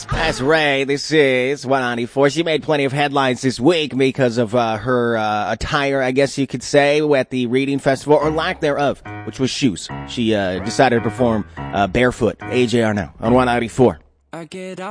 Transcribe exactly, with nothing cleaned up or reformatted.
That's Ray. This is one ninety-four. She made plenty of headlines this week because of uh, her uh, attire, I guess you could say, at the Reading Festival, or lack thereof, which was shoes. She uh, decided to perform uh, barefoot. A J R now on one ninety-four. I get up.